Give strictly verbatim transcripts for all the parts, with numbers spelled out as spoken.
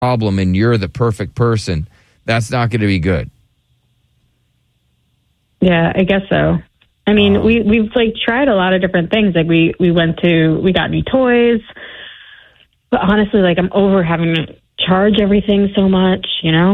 problem and you're the perfect person, that's not going to be good. Yeah, I guess so. I mean, um, we, we've like tried a lot of different things. Like we, we went to, we got new toys, but honestly, like I'm over having to charge everything so much, you know?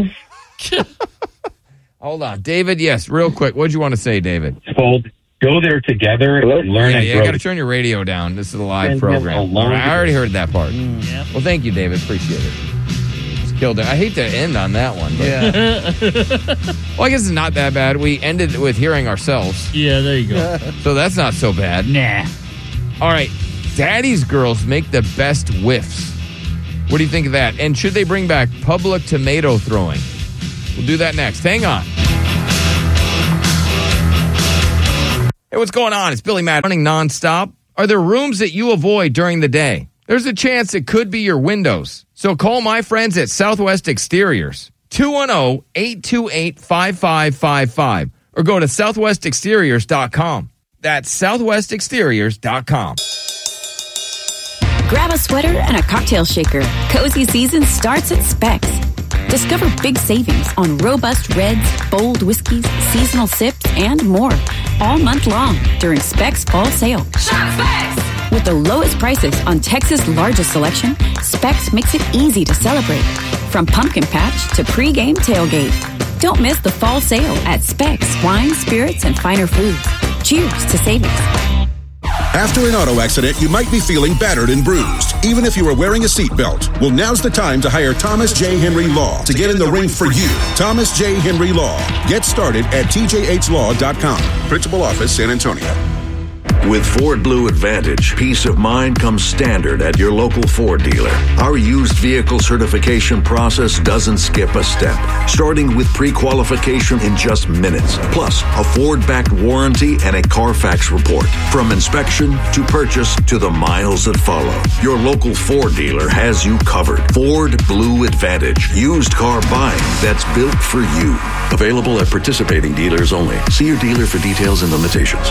Hold on. David, yes, real quick. What'd you want to say, David? Fold. Go there together and learn yeah, and yeah, grow. You got to turn your radio down. This is a live and program. I already heard that part. Mm, yeah. Well, thank you, David. Appreciate it. Just killed it. I hate to end on that one. But yeah. Well, I guess it's not that bad. We ended with hearing ourselves. Yeah, there you go. So that's not so bad. Nah. All right. Daddy's girls make the best whiffs. What do you think of that? And should they bring back public tomato throwing? We'll do that next. Hang on. Hey, what's going on? It's Billy Matt running nonstop. Are there rooms that you avoid during the day? There's a chance it could be your windows. So call my friends at Southwest Exteriors, two one zero, eight two eight, five five five five, or go to southwest exteriors dot com. That's southwest exteriors dot com. Grab a sweater and a cocktail shaker. Cozy season starts at Specs. Discover big savings on robust reds, bold whiskeys, seasonal sips, and more. All month long during Specs Fall Sale. Shop Specs! With the lowest prices on Texas' largest selection, Specs makes it easy to celebrate. From pumpkin patch to pre-game tailgate. Don't miss the fall sale at Specs Wine, Spirits, and Finer Foods. Cheers to savings. After an auto accident, you might be feeling battered and bruised, even if you are wearing a seatbelt. Well, now's the time to hire Thomas J. Henry Law to get in the ring for you. Thomas J. Henry Law. Get started at T J H law dot com. Principal Office, San Antonio. With Ford Blue Advantage, peace of mind comes standard at your local Ford dealer. Our used vehicle certification process doesn't skip a step, starting with pre-qualification in just minutes, plus a Ford-backed warranty and a Carfax report. From inspection to purchase to the miles that follow, your local Ford dealer has you covered. Ford Blue Advantage, used car buying that's built for you. Available at participating dealers only. See your dealer for details and limitations.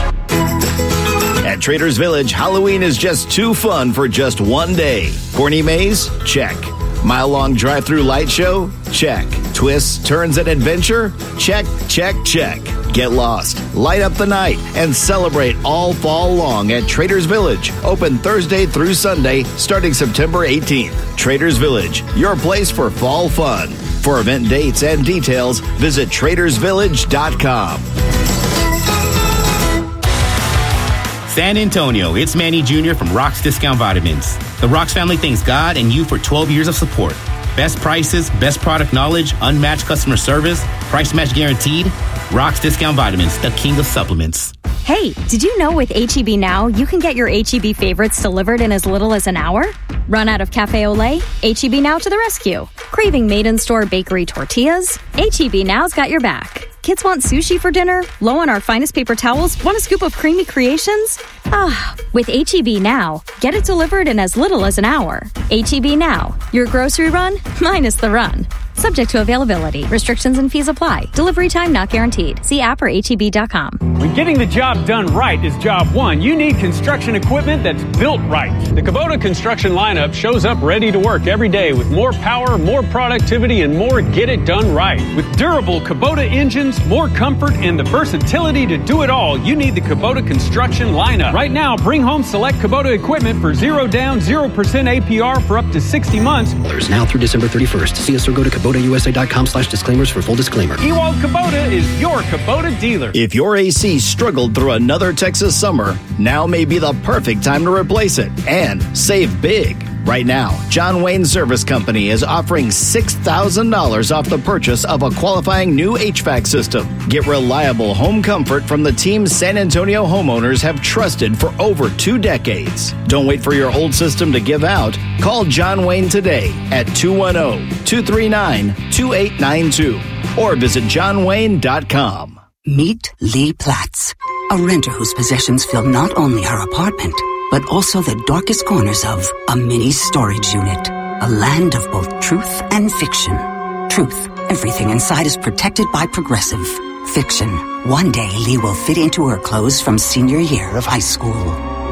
At Trader's Village, Halloween is just too fun for just one day. Corny maze? Check. Mile-long drive-through light show? Check. Twists, turns, and adventure? Check, check, check. Get lost, light up the night, and celebrate all fall long at Trader's Village. Open Thursday through Sunday, starting September eighteenth. Trader's Village, your place for fall fun. For event dates and details, visit traders village dot com. San Antonio, it's Manny Junior from Rock's Discount Vitamins. The Rock's family thanks God and you for twelve years of support. Best prices, best product knowledge, unmatched customer service, price match guaranteed. Rock's Discount Vitamins, the king of supplements. Hey, did you know with H E B Now, you can get your H E B favorites delivered in as little as an hour? Run out of Cafe Olé? H E B Now to the rescue. Craving made-in-store bakery tortillas? H E B Now's got your back. Kids want sushi for dinner? Low on our finest paper towels? Want a scoop of creamy creations? Ah, with H E B Now, get it delivered in as little as an hour. H E B Now, your grocery run minus the run. Subject to availability. Restrictions and fees apply. Delivery time not guaranteed. See app or H E B dot com. When getting the job done right is job one, you need construction equipment that's built right. The Kubota construction lineup shows up ready to work every day with more power, more productivity, and more get it done right. With durable Kubota engines, more comfort, and the versatility to do it all, you need the Kubota construction lineup. Right now, bring home select Kubota equipment for zero down, zero percent A P R for up to sixty months. There's now through December thirty-first. See us or go to Kubota U S A dot com slash disclaimers for full disclaimer. Ewald Kubota is your Kubota dealer. If your A C struggled through another Texas summer, now may be the perfect time to replace it and save big. Right now, John Wayne Service Company is offering six thousand dollars off the purchase of a qualifying new H V A C system. Get reliable home comfort from the team San Antonio homeowners have trusted for over two decades. Don't wait for your old system to give out. Call John Wayne today at two one zero, two three nine, two eight nine two or visit john wayne dot com. Meet Lee Platts, a renter whose possessions fill not only her apartment, but also the darkest corners of a mini storage unit. A land of both truth and fiction. Truth, everything inside is protected by Progressive. Fiction, one day Lee will fit into her clothes from senior year of high school.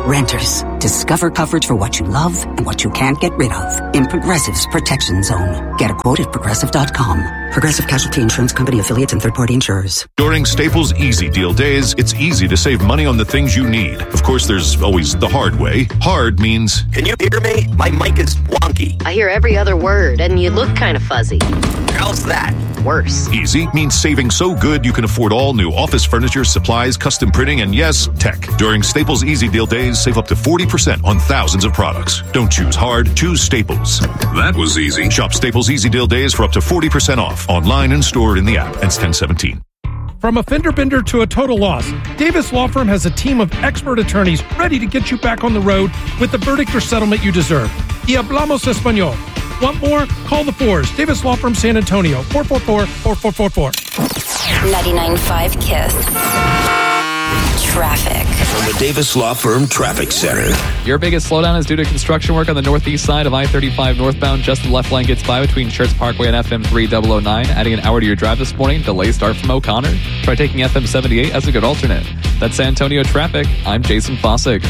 Renters, discover coverage for what you love and what you can't get rid of in Progressive's Protection Zone. Get a quote at progressive dot com. Progressive Casualty Insurance Company affiliates and third-party insurers. During Staples Easy Deal days, it's easy to save money on the things you need. Of course, there's always the hard way. Hard means... Can you hear me? My mic is wonky. I hear every other word, and you look kind of fuzzy. How's that? Worse. Easy means saving so good you can afford all new office furniture, supplies, custom printing, and yes, tech. During Staples Easy Deal days, save up to forty percent on thousands of products. Don't choose hard, choose Staples. That was easy. Shop Staples Easy Deal days for up to forty percent off. Online and stored in the app. Ends ten seventeen. From a fender bender to a total loss, Davis Law Firm has a team of expert attorneys ready to get you back on the road with the verdict or settlement you deserve. Y hablamos español. Want more? Call the fours. Davis Law Firm San Antonio, four four four, four four four four. ninety-nine point five KISS. Traffic. From the Davis Law Firm Traffic Center. Your biggest slowdown is due to construction work on the northeast side of I thirty-five northbound. Just the left lane gets by between Schertz Parkway and F M three thousand nine, adding an hour to your drive this morning. Delays start from O'Connor. Try taking F M seventy-eight as a good alternate. That's San Antonio traffic. I'm Jason Fossig.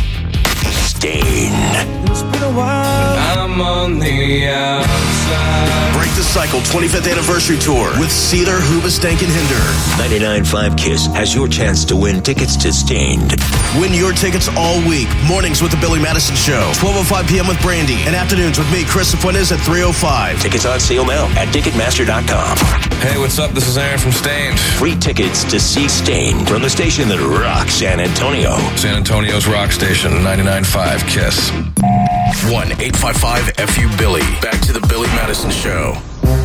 It's been a while. I'm on the outside. Break the Cycle twenty-fifth Anniversary Tour with Seether, Hoobastank, and Hinder. ninety-nine point five KISS has your chance to win tickets to Stained. Win your tickets all week. Mornings with the Billy Madison Show. twelve oh five p.m. with Brandy. And afternoons with me, Chris Fuentes, at three oh five. Tickets on sale now at Ticketmaster dot com. Hey, what's up? This is Aaron from Stained. Free tickets to see Stained from the station that rocks San Antonio. San Antonio's rock station, ninety-nine point five KISS. one eight five five F U Billy. Back to the Billy Madison Show.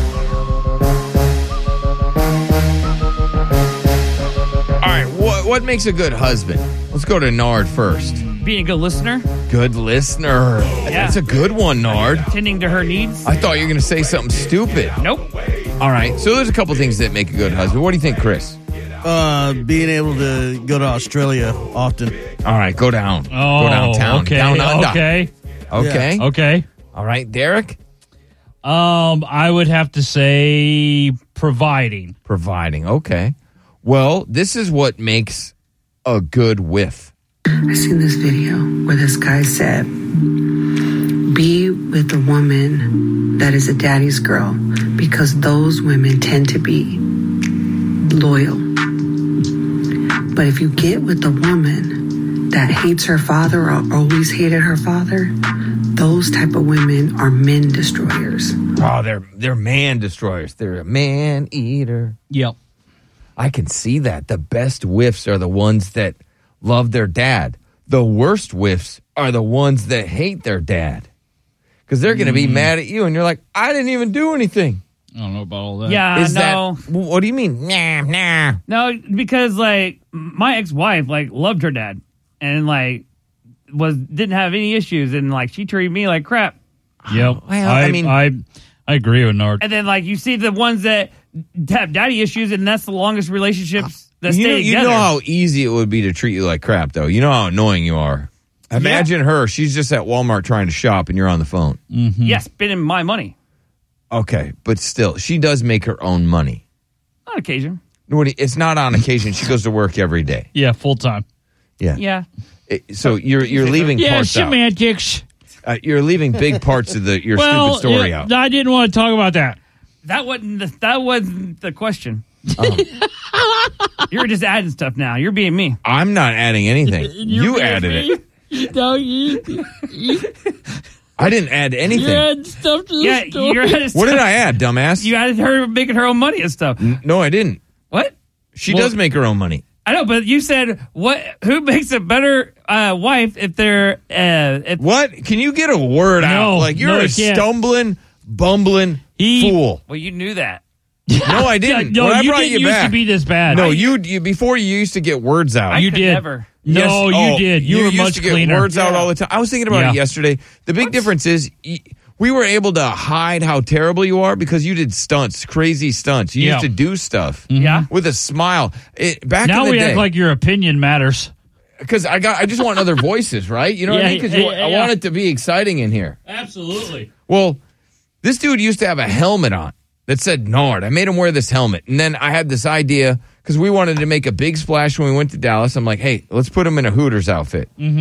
All right, what, what makes a good husband? Let's go to Nard first. Being a good listener. Good listener. Yeah. That's a good one, Nard. Tending to her needs. I thought you were going to say something stupid. Nope. All right, so there's a couple things that make a good husband. What do you think, Chris? Uh, being able to go to Australia often. All right, go down. Oh, go downtown. okay, Down under. okay. Okay. Yeah. Okay. All right, Derek? Um, I would have to say providing. Providing, okay. Well, this is what makes a good whiff. I seen this video where this guy said, be with the woman that is a daddy's girl because those women tend to be loyal. But if you get with the woman that hates her father or always hated her father, those type of women are men destroyers. Oh, they're they're man destroyers. They're a man eater. Yep. I can see that. The best whiffs are the ones that love their dad. The worst whiffs are the ones that hate their dad. Because they're going to be Mm. mad at you, and you're like, I didn't even do anything. I don't know about all that. Yeah, Is no. that, what do you mean? Nah, nah. No, because like my ex-wife like loved her dad and like was didn't have any issues and like she treated me like crap. Yep. Well, I, I mean, I I agree with Nard. And then like you see the ones that have daddy issues and that's the longest relationships that you, stay know, you together. know how easy it would be to treat you like crap, though. You know how annoying you are. Imagine her. She's just at Walmart trying to shop, and you're on the phone. Mm-hmm. Yeah, spending my money Okay, but still, she does make her own money. on occasion. No, it's not on occasion. She goes to work every day. Yeah, full time. Yeah. Yeah. It- so you're you're leaving Yeah, parts out. semantics. Uh, you're leaving big parts of the your well, stupid story yeah, out. I didn't want to talk about that. That wasn't the, that wasn't the question. Um, You're just adding stuff now. You're being me. I'm not adding anything. You added it. No, you, you, I didn't add anything. you're adding stuff to the Yeah, story. you're adding What did stuff. I add, dumbass? You added her making her own money and stuff. N- no, I didn't. What? She Well- does make her own money. I know, but you said what? Who makes a better uh, wife if they're uh, if What? Can you get a word No, out? Like you're no, a I can't. stumbling, bumbling He- fool. Well, you knew that. No, I didn't. No, when I you brought didn't you used back, to be this bad. No, I- you, you before you used to get words out. I You could did. never. No, Yes. you Oh, did. You, were used much to get cleaner. words out Yeah. all the time. I was thinking about Yeah. it yesterday. The big difference is y- we were able to hide how terrible you are because you did stunts, crazy stunts. You Yeah. used to do stuff Yeah. with a smile. It, back Now in the we day, act like your opinion matters. because I got, I just want other voices, right? You know what I Yeah, mean? Because yeah, I yeah. want it to be exciting in here. Absolutely. Well, this dude used to have a helmet on that said Nard. I made him wear this helmet. And then I had this idea because we wanted to make a big splash when we went to Dallas. I'm like, hey, let's put him in a Hooters outfit. Mm-hmm.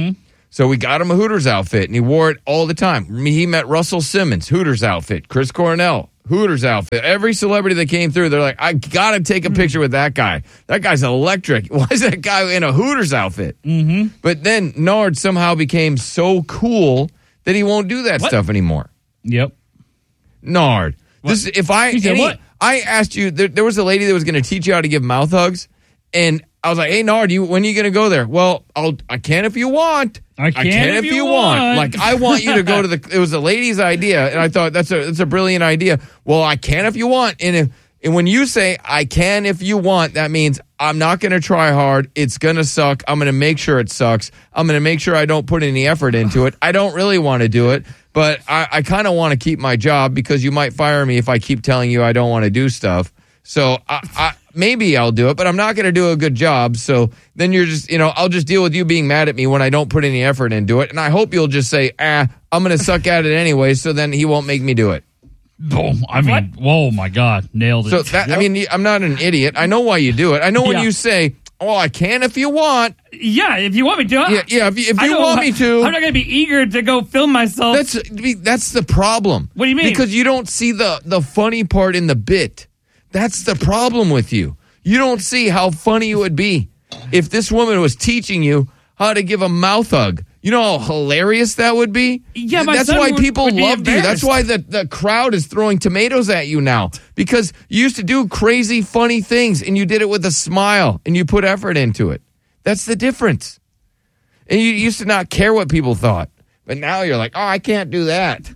So we got him a Hooters outfit, and he wore it all the time. He met Russell Simmons, Hooters outfit. Chris Cornell, Hooters outfit. Every celebrity that came through, they're like, I got to take a picture with that guy. That guy's electric. Why is that guy in a Hooters outfit? Mm-hmm. But then Nard somehow became so cool that he won't do that What? stuff anymore. Yep. Nard. This, if I, He said any- what? I asked you, there, there was a lady that was going to teach you how to give mouth hugs, and I was like, hey, Nard, you, when are you going to go there? Well, I'll, I can if you want. I can, if, you want. Like, I want you to go to the, it was a lady's idea, and I thought, that's a, that's a brilliant idea. Well, I can if you want. And, if, and when you say, I can if you want, that means I'm not going to try hard. It's going to suck. I'm going to make sure it sucks. I'm going to make sure I don't put any effort into it. I don't really want to do it, but I, I kind of want to keep my job because you might fire me if I keep telling you I don't want to do stuff. So I, I, maybe I'll do it, but I'm not going to do a good job. So then you're just, you know, I'll just deal with you being mad at me when I don't put any effort into it. And I hope you'll just say, ah, I'm going to suck at it anyway. So then he won't make me do it. Boom. I mean, whoa, my God. Nailed it. So that, I mean, I'm not an idiot. I know why you do it. I know when Yeah. you say, oh, I can if you want. Yeah, if you want me to. Yeah, yeah if you, if I you know, want me to. I'm not going to be eager to go film myself. That's that's the problem. What do you mean? Because you don't see the, the funny part in the bit. That's the problem with you. You don't see how funny it would be if this woman was teaching you how to give a mouth hug. You know how hilarious that would be? Yeah, my That's son why would- people would be loved you. That's embarrassed. why the, the crowd is throwing tomatoes at you now. Because you used to do crazy, funny things, and you did it with a smile, and you put effort into it. That's the difference. And you used to not care what people thought. But now you're like, oh, I can't do that.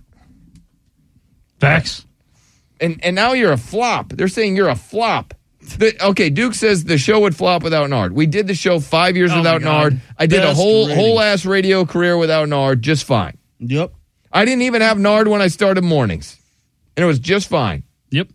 Facts. And and now you're a flop. They're saying you're a flop. The, okay, Duke says the show would flop without Nard. We did the show five years Oh, without my God. Nard. I did a Best whole ratings. whole ass radio career without Nard, just fine. Yep. I didn't even have Nard when I started mornings, and it was just fine. Yep.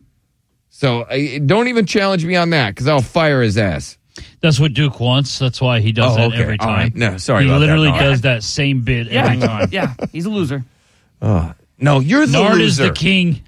So I, don't even challenge me on that because I'll fire his ass. That's what Duke wants. That's why he does Oh, that okay. every All time. right. No, sorry He about that, literally Nard. does that same bit every yeah, time. yeah, he's a loser. Uh, no, you're the Nard loser. is the king.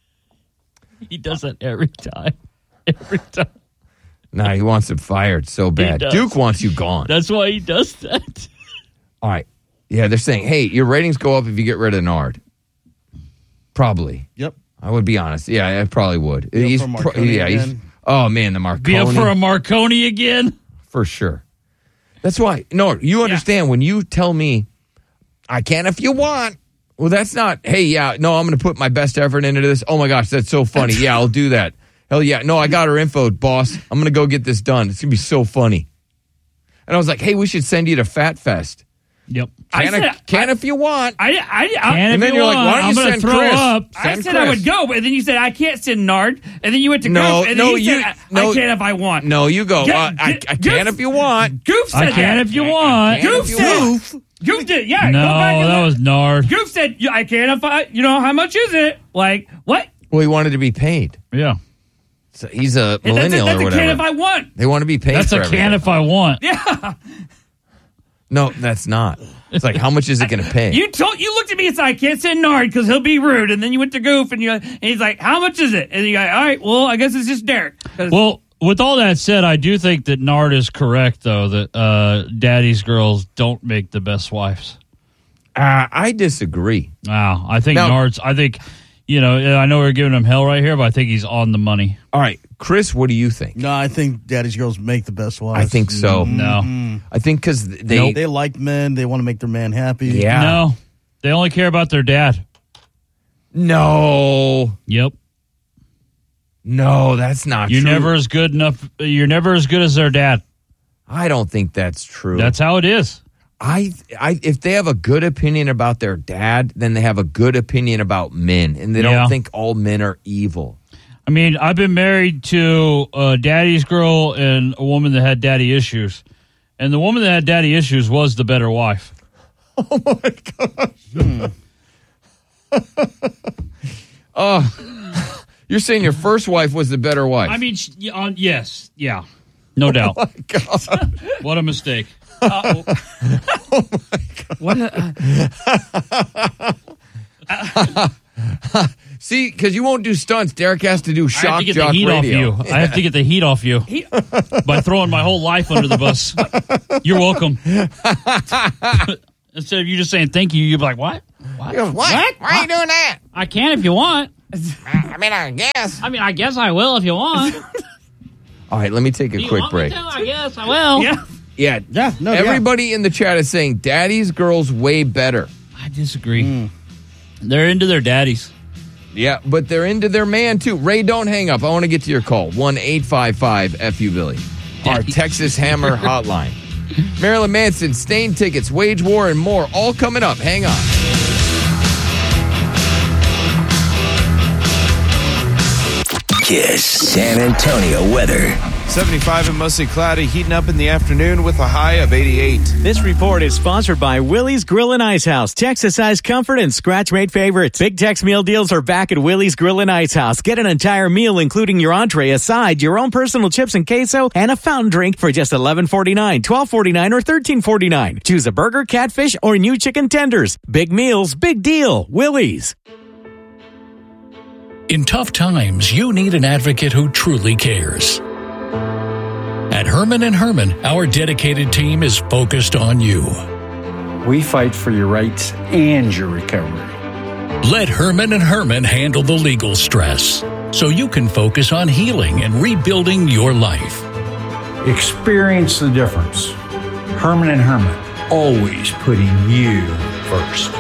He does that every time. Every time. Nah, he wants him fired so bad. does. Duke wants you gone. That's why he does that. All right. Yeah, they're saying, hey, your ratings go up if you get rid of Nard. Probably. Yep. I would be honest. Yeah, I probably would. Be up he's for pro- Marconi yeah, he's again. oh man, the Marconi Be up for a Marconi again? for sure. That's why. No, you understand when you tell me I can if you want. Well, that's not. Hey, yeah, no, I'm going to put my best effort into this. Oh my gosh, that's so funny. Yeah, I'll do that. Hell yeah. No, I got her info, boss. I'm going to go get this done. It's going to be so funny. And I was like, hey, we should send you to Fat Fest. Yep. I Can, said- I, can if you want. I, I, I, Can and if then you you're like, want. why don't I'm you gonna send throw Chris? up. I Send said I Chris. would go, but then you said I can't send Nard, and then you went to No, Goof, and no, then you, you- said I, no. I can if I want. No, you go. Yeah, uh, I, G- I Goof- can if you want. Goof said I can that. if you want. can Goof if you said want. Goof did. Yeah, No, go back and that look. was Nard. Goof said "Yeah, I can if I. You know how much is it? Like what? Well, he wanted to be paid. Yeah. So he's a And that's, millennial a, that's or a whatever. can if I want. They want to be paid That's for a everything. can if I want. Yeah. No, that's not. It's like, how much is it going to pay? You told you looked at me and said I can't send Nard because he'll be rude, and then you went to Goof, and you and he's like, how much is it? And you go, all right, well, I guess it's just Derek. 'Cause- Well, with all that said, I do think that Nard is correct, though, that uh, daddy's girls don't make the best wives. Uh, I disagree. Wow. I think Now- Nard's, I think, you know, I know we're giving him hell right here, but I think he's on the money. All right, Chris, what do you think? No, I think daddy's girls make the best wives. I think so. No. I think because they, Nope. They like men. They want to make their man happy. yeah, No. They only care about their dad. no, Yep. no, that's not You're true. never as good enough. You're never as good as their dad. I don't think that's true. That's how it is. I, I, if they have a good opinion about their dad, then they have a good opinion about men, and they Yeah. don't think all men are evil. I mean, I've been married to a daddy's girl and a woman that had daddy issues. And the woman that had daddy issues was the better wife. Oh my gosh. Oh, you're saying your first wife was the better wife? I mean, sh- yeah, uh, yes. Yeah. No doubt. Oh my God. What a mistake. Uh-oh. What? A, See, because you won't do stunts. Derek has to do I shock have to get jock the heat radio. off you. I have to get the heat off you by throwing my whole life under the bus. You're welcome. Instead of you just saying thank you, you'd be like, what? What? What? What? Why are you doing that? I can if you want. I mean, I guess. I mean, I guess I will if you want. All right, let me take a Do you quick want break. Me to? I guess I will. Yeah. Yeah, Yeah, no, everybody in the chat is saying daddy's girl's way better. I disagree. They're into their daddies. Yeah, but they're into their man too. Ray, don't hang up. I want to get to your call. one eight five five F U Billy. Our Texas Hammer hotline. Marilyn Manson, Stain tickets, Wage War, and more. All coming up. Hang on. Kiss San Antonio weather. seventy-five and mostly cloudy, heating up in the afternoon with a high of eighty-eight. This report is sponsored by Willie's Grill and Ice House. Texas-sized comfort and scratch-made favorites. Big Tex meal deals are back at Willie's Grill and Ice House. Get an entire meal, including your entree, a side, your own personal chips and queso, and a fountain drink for just eleven forty-nine, twelve forty-nine, or thirteen forty-nine. Choose a burger, catfish, or new chicken tenders. Big meals, big deal. Willie's. In tough times, you need an advocate who truly cares. At Herman and Herman, our dedicated team is focused on you. We fight for your rights and your recovery. Let Herman and Herman handle the legal stress so you can focus on healing and rebuilding your life. Experience the difference. Herman and Herman, always putting you first.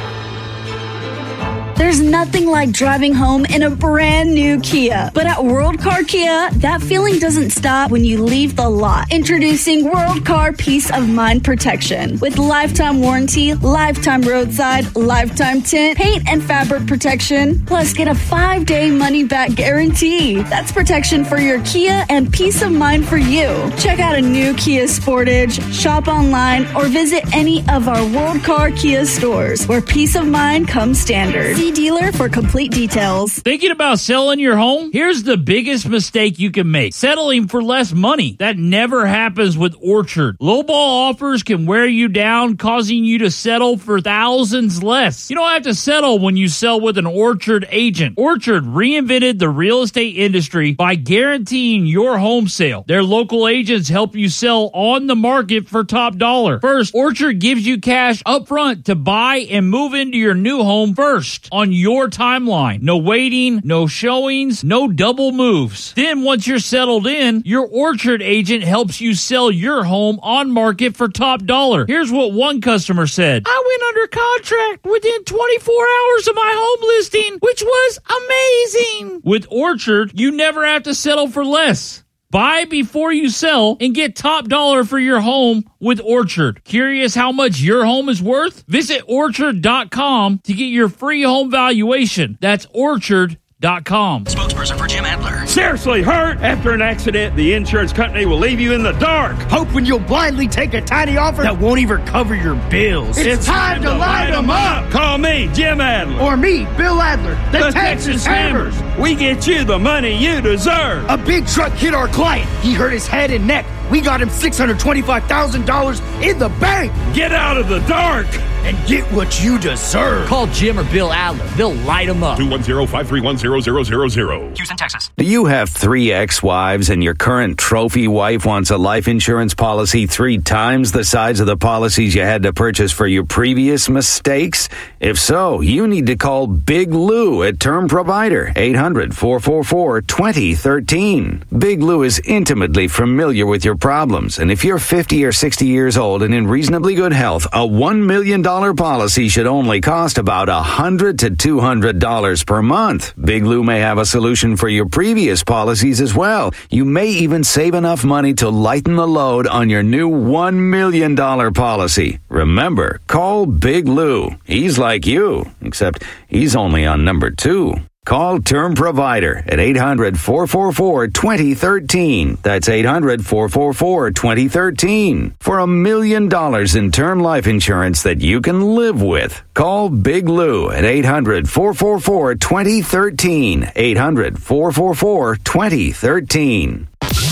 There's nothing like driving home in a brand new Kia. But at World Car Kia, that feeling doesn't stop when you leave the lot. Introducing World Car Peace of Mind Protection. With lifetime warranty, lifetime roadside, lifetime tint, paint and fabric protection. Plus, get a five-day money-back guarantee. That's protection for your Kia and peace of mind for you. Check out a new Kia Sportage, shop online, or visit any of our World Car Kia stores where peace of mind comes standard. See dealer for complete details. Thinking about selling your home? Here's the biggest mistake you can make. Settling for less money. That never happens with Orchard. Lowball offers can wear you down, causing you to settle for thousands less. You don't have to settle when you sell with an Orchard agent. Orchard reinvented the real estate industry by guaranteeing your home sale. Their local agents help you sell on the market for top dollar. First, Orchard gives you cash up front to buy and move into your new home first. On your timeline. No waiting, no showings, no double moves. Then once you're settled in, your Orchard agent helps you sell your home on market for top dollar. Here's what one customer said. I went under contract within twenty-four hours of my home listing, which was amazing. With Orchard, you never have to settle for less. Buy before you sell and get top dollar for your home with Orchard. Curious how much your home is worth? Visit orchard dot com to get your free home valuation. That's orchard dot com. Spokesperson for Jim Adler. Seriously hurt? After an accident, the insurance company will leave you in the dark. Hoping you'll blindly take a tiny offer that won't even cover your bills. It's, it's time, time to light them up. Call me, Jim Adler. Or me, Bill Adler. The, the Texas, Texas Hammers. Hammers. We get you the money you deserve. A big truck hit our client. He hurt his head and neck. We got him six hundred twenty-five thousand dollars in the bank. Get out of the dark and get what you deserve. Call Jim or Bill Adler. They'll light them up. two one zero, five three one, zero zero zero zero. Houston, Texas. Do you have three ex-wives and your current trophy wife wants a life insurance policy three times the size of the policies you had to purchase for your previous mistakes? If so, you need to call Big Lou at Term Provider, eight hundred, four four four, two zero one three. Big Lou is intimately familiar with your problems, and if you're fifty or sixty years old and in reasonably good health, a one million dollars policy should only cost about one hundred to two hundred dollars per month. Big Lou may have a solution for your previous policies as well. You may even save enough money to lighten the load on your new one million dollars policy. Remember, call Big Lou. He's like you, except he's only on number two. Call Term Provider at eight hundred, four four four, two zero one three. That's eight hundred, four four four, two zero one three. For a million dollars in term life insurance that you can live with. Call Big Lou at eight hundred, four four four, two zero one three. eight hundred, four four four, two zero one three.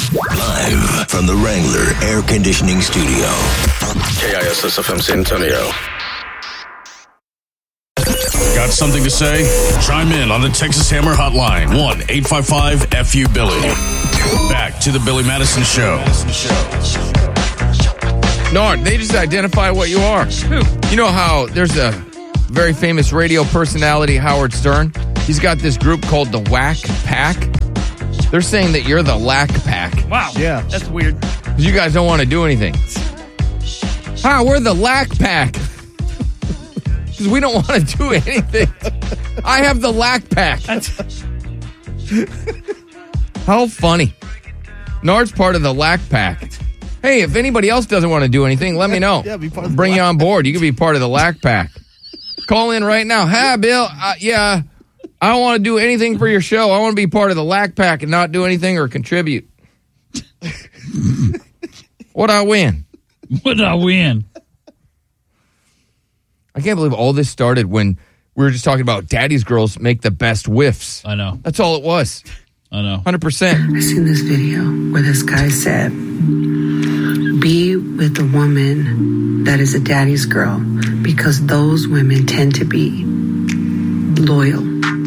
Live from the Wrangler Air Conditioning Studio. K I S S F M San Antonio. Got Got something to say? Chime in on the Texas Hammer Hotline, one eight five five F U Billy. Back to the Billy Madison Show. No, they just identify what you are. You know how there's a very famous radio personality, Howard Stern? He's got this group called the Whack Pack. They're saying that you're the Lack Pack. Wow. Yeah. That's weird. Because you guys don't want to do anything. Ah, we're the Lack Pack. Because we don't want to do anything. I have the Lack Pack. How funny. Nard's part of the Lack Pack. Hey, if anybody else doesn't want to do anything, let me know. Yeah, be part of the Bring you Lack on board. You can be part of the Lack Pack. Call in right now. Hi, Bill. Uh, yeah, I don't want to do anything for your show. I want to be part of the Lack Pack and not do anything or contribute. What'd I win? What'd I win? I can't believe all this started when we were just talking about daddy's girls make the best whiffs. I know. That's all it was. I know. one hundred percent. I seen this video where this guy said, be with the woman that is a daddy's girl because those women tend to be loyal.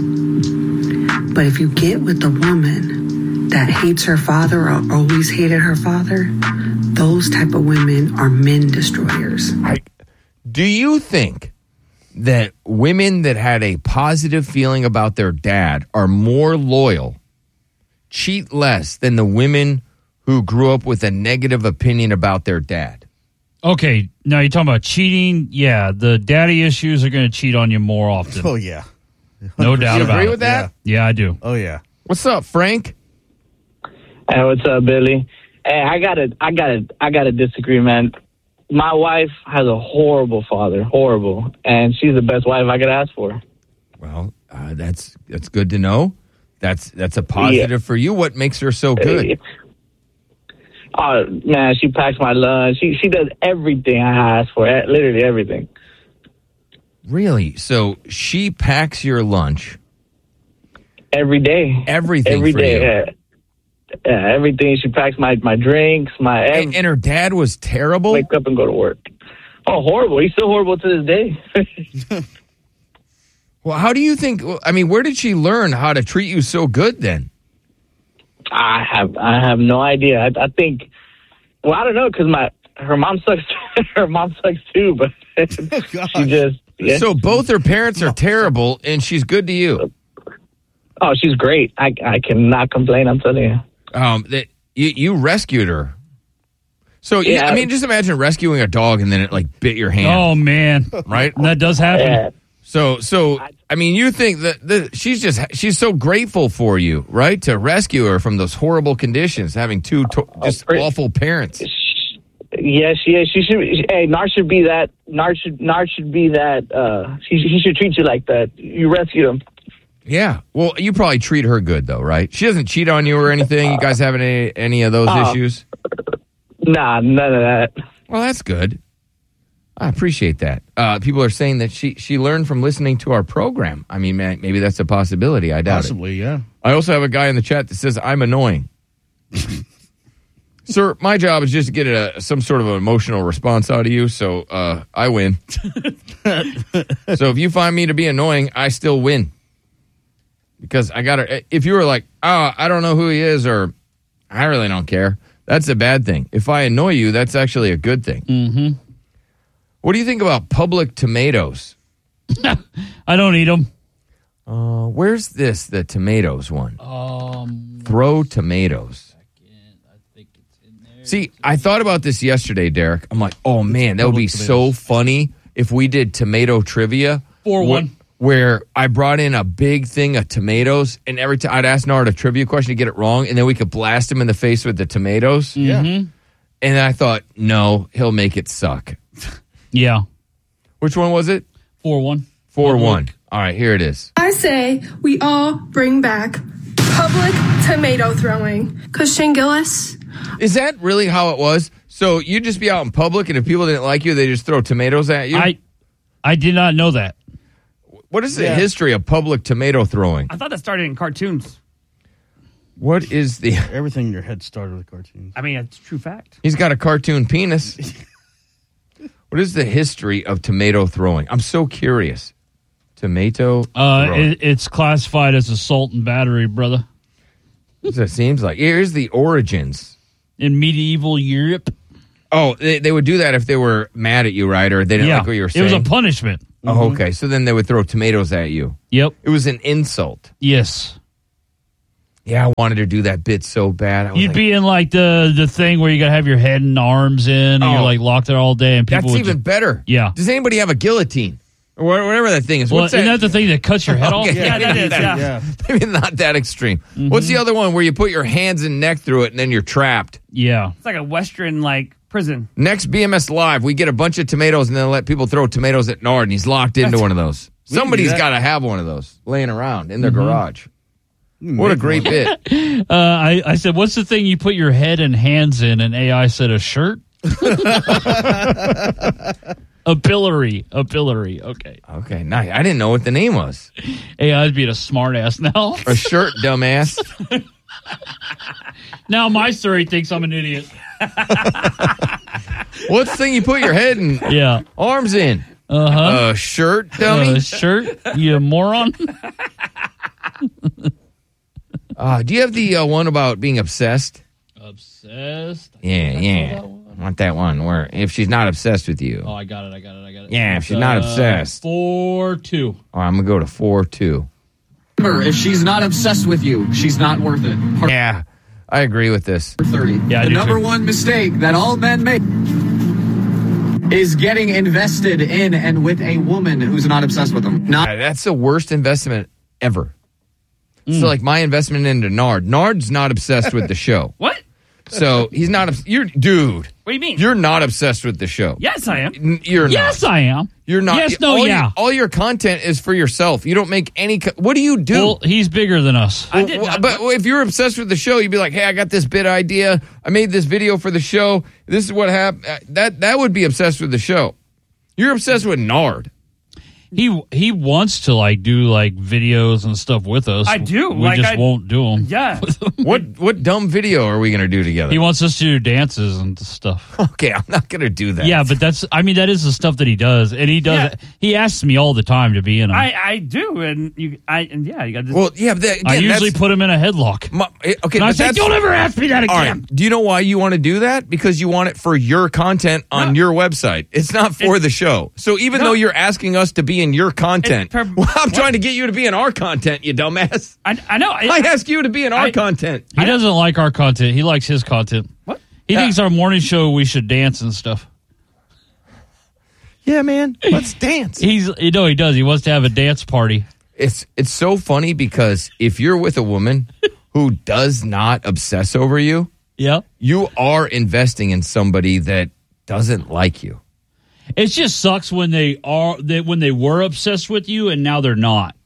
But if you get with the woman that hates her father or always hated her father, those type of women are men destroyers. I, do you think that women that had a positive feeling about their dad are more loyal, cheat less than the women who grew up with a negative opinion about their dad? Okay, now you're talking about cheating. Yeah, the daddy issues are going to cheat on you more often. Oh, yeah. No doubt you about it. agree with that? Yeah. yeah, I do. Oh, yeah. What's up, Frank? Hey, what's up, Billy? Hey, I gotta, I gotta, I gotta disagree, man. My wife has a horrible father, horrible, and she's the best wife I could ask for. Well, uh, that's that's good to know. That's that's a positive Yeah. for you. What makes her so good? Oh man, she packs my lunch. She she does everything I ask for, eh, literally everything. Really? So she packs your lunch every day. Everything Every for day, you. yeah. Yeah, everything. She packs my, my drinks, my ev- and, and her dad was terrible? Wake up and go to work. Oh, horrible. He's still horrible to this day. Well, how do you think, I mean, where did she learn how to treat you so good then? I have I have no idea. I, I think, well, I don't know, because my her mom sucks. Her mom sucks too, but she just. Yeah. So both her parents are terrible, and she's good to you. Oh, she's great. I I cannot complain. I'm telling you. Um, that you you rescued her. So yeah, Yeah. I mean, just imagine rescuing a dog and then it like bit your hand. Oh, man. Right? That does happen. Yeah. So so I mean, you think that the, she's just she's so grateful for you, right? To rescue her from those horrible conditions, having two to, just awful parents. Yeah, she is. She should. She, hey, Nar should be that. Nar should. Nar should be that. Uh, he, he should treat you like that. You rescued him. Yeah. Well, you probably treat her good though, right? She doesn't cheat on you or anything. You guys having any any of those Uh, issues? Nah, none of that. Well, that's good. I appreciate that. Uh, people are saying that she she learned from listening to our program. I mean, man, maybe that's a possibility. I doubt Possibly, it. yeah. I also have a guy in the chat that says I'm annoying. Sir, my job is just to get a, some sort of an emotional response out of you, so uh, I win. So if you find me to be annoying, I still win. Because I got to, if you were like, oh, I don't know who he is, or I really don't care, that's a bad thing. If I annoy you, that's actually a good thing. Mm-hmm. What do you think about public tomatoes? I don't eat them. Uh, where's this, the tomatoes one? Um, Throw tomatoes. See, I thought about this yesterday, Derek. I'm like, oh, man, that would be so funny if we did tomato trivia. four one. Wh- Where I brought in a big thing of tomatoes, and every time I'd ask Nard a trivia question to get it wrong, and then we could blast him in the face with the tomatoes. Yeah. And then I thought, no, he'll make it suck. Yeah. Which one was it? four one. four one. All right, here it is. I say we all bring back public tomato throwing. Because Shane Gillis. Is that really how it was? So you'd just be out in public, and if people didn't like you, they just throw tomatoes at you? I I did not know that. What is the Yeah. history of public tomato throwing? I thought that started in cartoons. What is the... Everything in your head started with cartoons. I mean, it's a true fact. He's got a cartoon penis. What is the history of tomato throwing? I'm so curious Tomato. Uh, throwing. it, it's classified as assault and battery, brother. That's what it seems like. Here's the origins. In medieval Europe. Oh, they, they would do that if they were mad at you, right? Or they didn't Yeah, like what you were it saying. was a punishment. Oh, okay. So then they would throw tomatoes at you. Yep. It was an insult. Yes. Yeah, I wanted to do that bit so bad. I was You'd like, be in like the the thing where you got to have your head and arms in, and Oh. you're like locked there all day, and people. that's would even just- better. Yeah. Does anybody have a guillotine? Or wha- whatever that thing is. Well, What's isn't that? that the thing that cuts your head off? Okay, Yeah, that maybe is, not- yeah. Yeah. Maybe not that extreme. What's the other one where you put your hands and neck through it and then you're trapped? Yeah. It's like a Western like prison. Next B M S Live, we get a bunch of tomatoes and then let people throw tomatoes at Nard, and he's locked into That's- one of those. We can do Somebody's that. got to have one of those laying around in their Mhm. garage. What a great bit. Uh, I, I said, what's the thing you put your head and hands in? And A I said, a shirt? A pillory. A pillory. Okay. Okay, nice. I didn't know what the name was. A I's being a smart ass now. A shirt, dumbass. Now my story thinks I'm an idiot. What's the thing you put your head and Yeah. arms in? Uh-huh. A shirt, dummy? Uh, shirt? You moron? Uh, do you have the uh, one about being obsessed? Obsessed? Yeah, yeah. I want that one where if she's not obsessed with you. Oh, I got it. I got it. I got it. Yeah, if It's, she's not uh, obsessed. Four, two. Oh, I'm going to go to four two. Remember, if she's not obsessed with you, she's not worth it. Part Yeah, I agree with this. thirty. Yeah, I the do number too. one mistake that all men make is getting invested in and with a woman who's not obsessed with them. Not Uh, That's the worst investment ever. Mm. So, like my investment into Nard. Nard's not obsessed with the show. What? So he's not. obs- You're, dude. What do you mean? You're not obsessed with the show. Yes, I am. N- You're Yes, not. I am. You're not. Yes, no, all yeah. Your, all your content is for yourself. You don't make any. Co- what do you do? Well, he's bigger than us. I did Well, not. but if you're obsessed with the show, you'd be like, "Hey, I got this bit idea. I made this video for the show. This is what happened." That that would be obsessed with the show. You're obsessed with Nard. He he wants to like do like videos and stuff with us. I do. We Like, just I- won't do them. Yeah. What what dumb video are we gonna do together? He wants us to do dances and stuff. Okay, I'm not gonna do that. Yeah, but that's I mean that is the stuff that he does, and he does. Yeah. He asks me all the time to be in them. I, I do, and you, I, and yeah, you got this. Well, yeah. But that, again, I usually that's, put him in a headlock. my, eh, okay, And I but say, that's- don't ever ask me that All again. right. Do you know why you want to do that? Because you want it for your content on No. your website. It's not for the show. So even No. though you're asking us to be in your content, per- well, I'm trying to get you to be in our content, you dumbass. I, I know. I ask you to be in our I- content. He doesn't like our content. He likes his content. What? He Yeah. thinks our morning show we should dance and stuff. Yeah, man. Let's dance. He's you know he does. He wants to have a dance party. It's it's so funny because if you're with a woman who does not obsess over you, Yeah. you are investing in somebody that doesn't like you. It just sucks when they are that when they were obsessed with you and now they're not.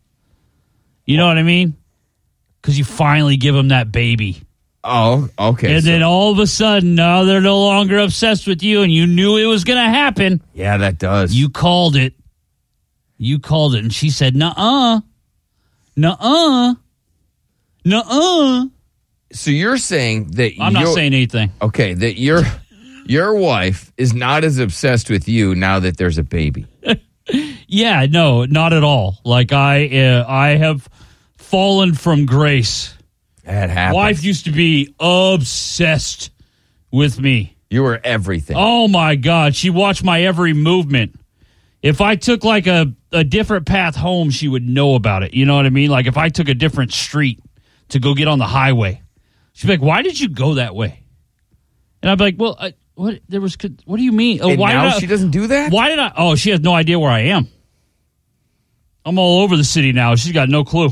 You know what I mean? Because you finally give them that baby, Oh, okay. and so- then all of a sudden now they're no longer obsessed with you, and you knew it was going to happen. yeah, that does. You called it. You called it, and she said, "Nuh-uh, nuh-uh, nuh-uh." So you're saying that I'm not you're- saying anything. Okay, that your your wife is not as obsessed with you now that there's a baby. Yeah, no, not at all. Like I, uh, I have fallen from grace. That happens. Wife used to be obsessed with me. You were everything. Oh my God, she watched my every movement. If I took like a, a different path home, she would know about it. You know what I mean? Like if I took a different street to go get on the highway, she'd be like, "Why did you go that way?" And I'd be like, "Well, I, what? There was. What do you mean? Oh, And why now did I, she doesn't do that? Why did I? Oh, she has no idea where I am. I'm all over the city now. She's got no clue.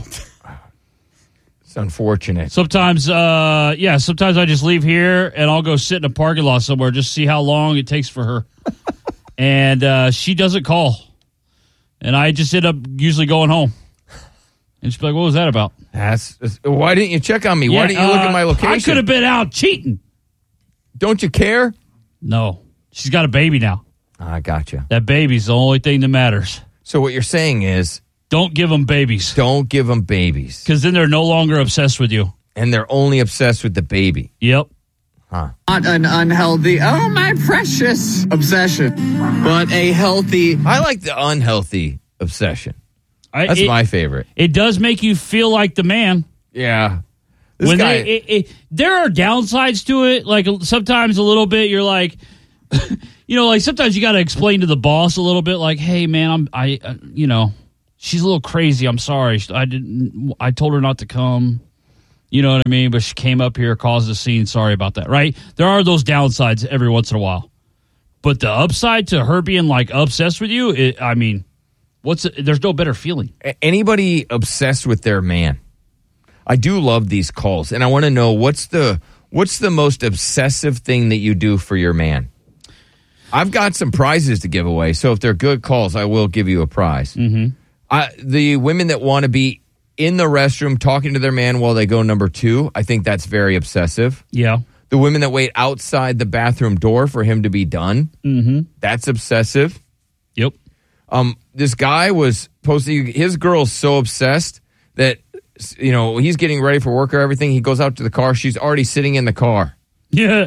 It's unfortunate. Sometimes, uh, yeah, sometimes I just leave here and I'll go sit in a parking lot somewhere just see how long it takes for her. And uh, she doesn't call. And I just end up usually going home. And she's like, "What was that about?" That's, why didn't you check on me? why Yeah, didn't you look uh, at my location? I could have been out cheating. Don't you care? No. She's got a baby now. I gotcha. That baby's the only thing that matters. So what you're saying is, don't give them babies. Don't give them babies. Because then they're no longer obsessed with you. And they're only obsessed with the baby. Yep. Huh. Not an unhealthy, oh my precious obsession, but a healthy. I like the unhealthy obsession. I, That's it, my favorite. It does make you feel like the man. Yeah. This when guy, they, it, it, there are downsides to it. Like sometimes a little bit, you're like, you know, like sometimes you got to explain to the boss a little bit, like, hey, man, I'm, I, uh, you know, she's a little crazy. I'm sorry. I didn't. I told her not to come. You know what I mean? But she came up here, caused a scene. Sorry about that. Right? There are those downsides every once in a while. But the upside to her being like obsessed with you, it, I mean, what's it, there's no better feeling. Anybody obsessed with their man? I do love these calls, and I want to know what's the what's the most obsessive thing that you do for your man. I've got some prizes to give away, so if they're good calls, I will give you a prize. Mm-hmm. I, the women that want to be in the restroom talking to their man while they go number two, I think that's very obsessive. Yeah. The women that wait outside the bathroom door for him to be done, mm-hmm. that's obsessive. Yep. Um, this guy was posting, his girl's so obsessed that, you know, he's getting ready for work or everything. He goes out to the car. She's already sitting in the car. Yeah.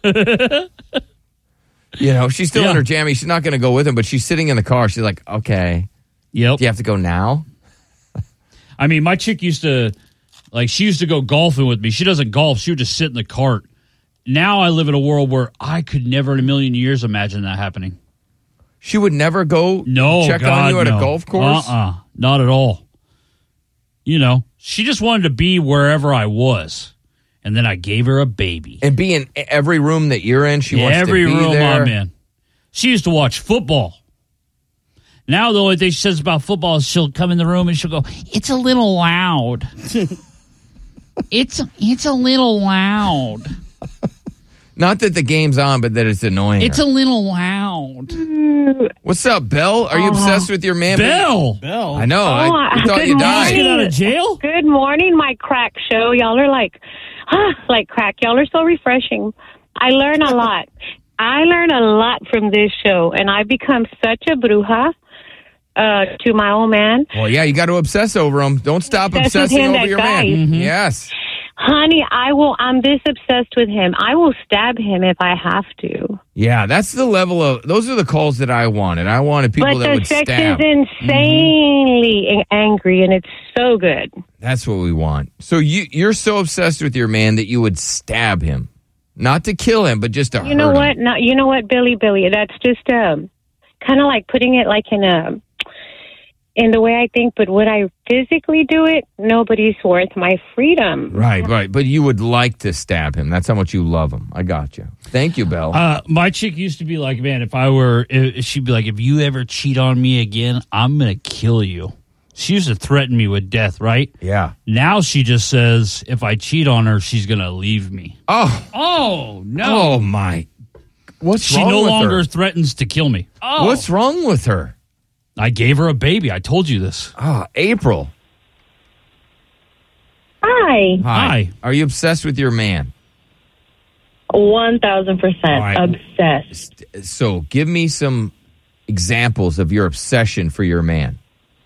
You know, she's still yeah. in her jammy. She's not going to go with him, but she's sitting in the car. She's like, okay. Yep. Do you have to go now? I mean, my chick used to, like, she used to go golfing with me. She doesn't golf. She would just sit in the cart. Now I live in a world where I could never in a million years imagine that happening. She would never go no, check God, on you at no. a golf course? Uh-uh. Not at all. You know, she just wanted to be wherever I was. And then I gave her a baby. And be in every room that you're in, she yeah, wants every to be room there. I'm in. She used to watch football. Now the only thing she says about football is she'll come in the room and she'll go, it's a little loud. it's it's a little loud. Not that the game's on, but that it's annoying It's her. a little loud. What's up, Belle? Are you Uh, obsessed with your man? Belle! Belle. I know. Oh, I, I thought good you died. morning. Get out of jail? Good morning, my crack show. Y'all are like, ah, like crack. Y'all are so refreshing. I learn a lot. I learn a lot from this show, and I become such a bruja uh, to my old man. Well, yeah, you got to obsess over him. Don't stop Obsessed with obsessing him, over that your guy. man. Mhm. Yes. Honey, I will. I'm this obsessed with him. I will stab him if I have to. Yeah, that's the level of, those are the calls that I wanted. I wanted people but that the would sex stab. is insanely ang- angry, and it's so good. That's what we want. So you, you're so obsessed with your man that you would stab him. Not to kill him, but just to hurt You know him. what? No, you know what, Billy, Billy. That's just um, kind of like putting it like in a in the way I think. But would I physically do it? Nobody's worth my freedom. Right, right. But you would like to stab him. That's how much you love him. I got you. Thank you, Belle. Uh, my chick used to be like, man, if I were, if, she'd be like, if you ever cheat on me again, I'm going to kill you. She used to threaten me with death, right? Yeah. Now she just says, if I cheat on her, she's going to leave me. Oh. Oh, no. Oh, my. What's she wrong no with longer her? threatens to kill me. Oh. What's wrong with her? I gave her a baby. I told you this. Oh, April. Hi. Hi. Are you obsessed with your man? One thousand percent right. obsessed. So give me some examples of your obsession for your man.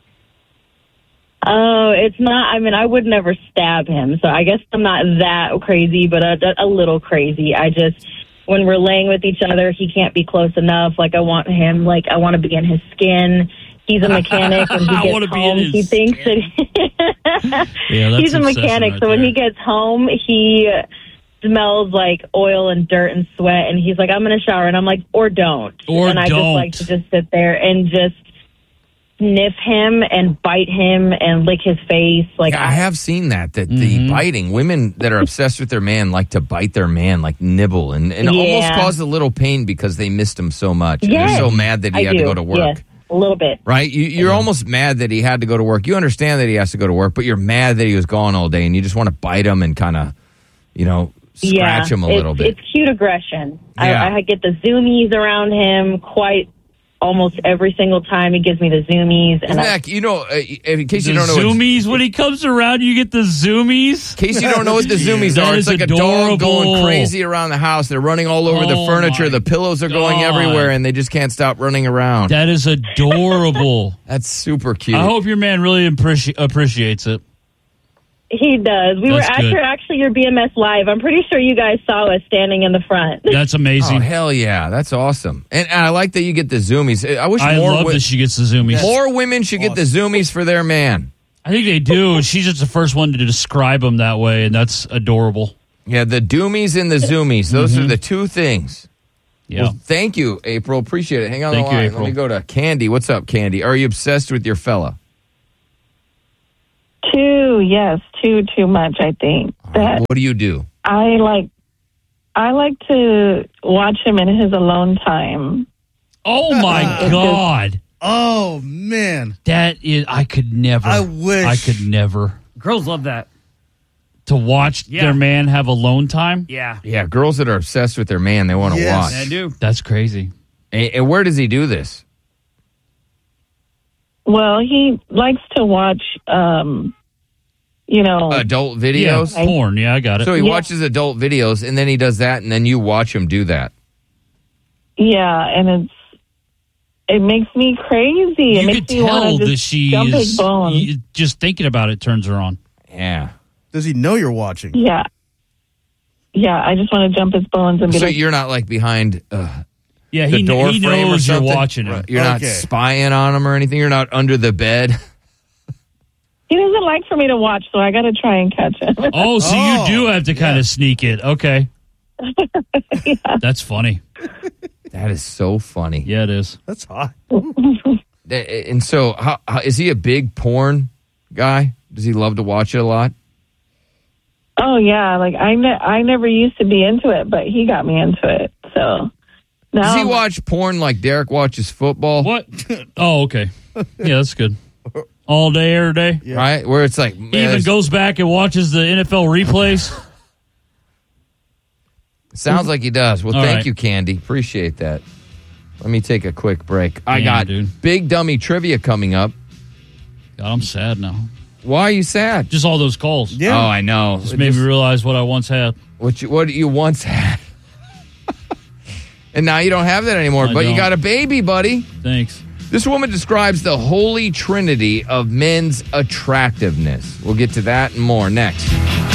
Oh, it's not. I mean, I would never stab him, so I guess I'm not that crazy, but a, a little crazy. I just, when we're laying with each other, he can't be close enough. Like, I want him, like, I want to be in his skin. He's a mechanic. When he I gets wanna be in home, his he thinks that Yeah, that's he's a obsession mechanic. right so when there. he gets home, he smells like oil and dirt and sweat, and he's like, I'm going to shower. And I'm like, or don't. Or and I just don't. like to just sit there and just sniff him and bite him and lick his face. Like, Yeah, I have seen that, that the biting, women that are obsessed with their man like to bite their man, like nibble, and, and Yeah. almost cause a little pain because they missed him so much. And Yes, they're so mad that he I had to do. go to work. Yes, a little bit. Right? You, you're almost mad that he had to go to work. You understand that he has to go to work, but you're mad that he was gone all day, and you just want to bite him and kind of, you know, scratch yeah, him a it's, little bit. It's cute aggression. Yeah. I, I get the zoomies around him quite almost every single time. He gives me the zoomies. And I, Zach, you know, uh, in case The you don't know, what, zoomies, when he comes around, you get the zoomies. in case you don't know what the zoomies That are, it's is like a dog adorable. going crazy around the house. They're running all over the Oh, furniture. my The pillows are going God. everywhere, and they just can't stop running around. That is adorable. That's super cute. I hope your man really appreci- appreciates it. He does. We That's were after good. actually your B M S Live. I'm pretty sure you guys saw us standing in the front. That's amazing. Oh, hell yeah. That's awesome. And, and I like that you get the zoomies. I wish I more love wo- that she gets the zoomies. More women should get the zoomies for their man. I think they do. She's just the first one to describe them that way, and that's adorable. Yeah, the doomies and the zoomies. Those Mhm. are the two things. Yeah. Well, thank you, April. Appreciate it. Hang on Thank the you, line. April. Let me go to Candy. What's up, Candy? Are you obsessed with your fella? Too, yes, too, too much, I think. That What do you do? I like, I like to watch him in his alone time. Oh, my It's God. Oh, man. That is, I could never. I wish. I could never. Girls love that. To watch Yeah. their man have alone time? Yeah. Yeah, girls that are obsessed with their man, they want to Yes. watch. I do. That's crazy. And, and where does he do this? Well, he likes to watch, um, you know, Adult videos? Yeah, porn. Yeah, I got it. So he Yeah. watches adult videos, and then he does that, and then you watch him do that. Yeah, and it's it makes me crazy. It You makes could me want tell to that just she jump his is. bones. you- Just thinking about it turns her on. Yeah. Does he know you're watching? Yeah, yeah. I just want to jump his bones and be So like, you're not like behind uh, Yeah, the he, door he frame or knows you're something? watching him. Right. You're not Okay. spying on him or anything? You're not under the bed? he doesn't like for me to watch, so I got to try and catch him. Oh, so Oh, you do have to kind of sneak it. Okay. That's funny. That is so funny. Yeah, it is. That's hot. And so, how, how, is he a big porn guy? Does he love to watch it a lot? Oh yeah, like I ne- I never used to be into it, but he got me into it. So now Does he I'm- watch porn like Derek watches football? What? Oh, okay. Yeah, that's good. All day, every day. Right? Where it's like, He even goes back and watches the N F L replays. sounds like he does. Well, All thank right. you, Candy. Appreciate that. Let me take a quick break. I Damn, got dude. big dummy trivia coming up. God, I'm sad now. Why are you sad? Just all those calls. Oh, I know. Just It made just- me realize what I once had. What you what you once had. And now you don't have that anymore, I but you don't. got a baby, buddy. Thanks. This woman describes the holy trinity of men's attractiveness. We'll get to that and more next.